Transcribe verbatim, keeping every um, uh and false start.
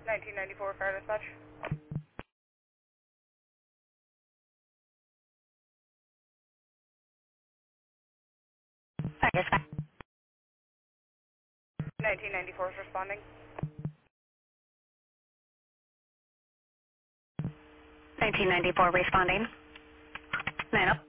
nineteen ninety-four fire dispatch. Fire dispatch. nineteen ninety-four is responding. nineteen ninety-four responding. nine oh.